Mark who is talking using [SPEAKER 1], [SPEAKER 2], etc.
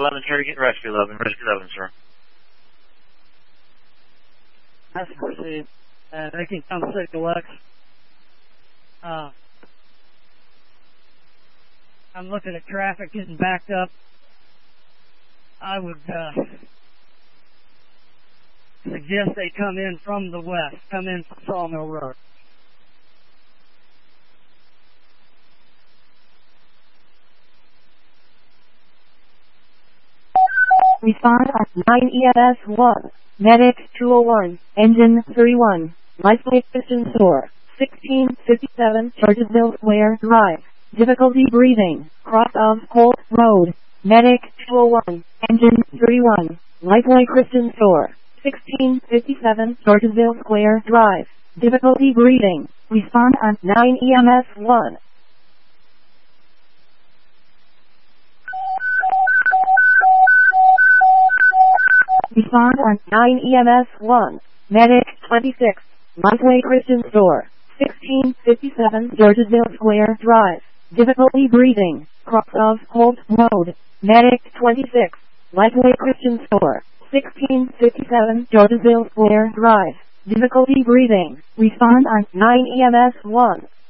[SPEAKER 1] 11, try to get rescue 11. Rescue 11, sir.
[SPEAKER 2] That's received. They can come 6 Deluxe. I'm looking at traffic getting backed up. I would suggest they come in from the west, come in from Sawmill Road.
[SPEAKER 3] Respond at 9 EMS 1. Medic 201, Engine 31, Lifeway Christian Store, 1657 Churchillville Square Drive. Difficulty breathing, cross of Holt Road. Medic 201, Engine 31, Lifeway Christian Store, 1657 Churchillville Square Drive. Difficulty breathing. Respond at 9 EMS 1. Respond at 9 EMS 1. Medic 26, Lifeway Christian Store, 1657 Churchillville Square Drive. Difficulty breathing, cross of Holt Road. Medic 26, Lifeway Christian Store, 1657 Churchillville Square Drive. Difficulty breathing. Respond at 9 EMS 1.